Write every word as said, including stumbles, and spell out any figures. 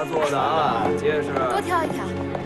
做的啊，结实。 多挑一挑。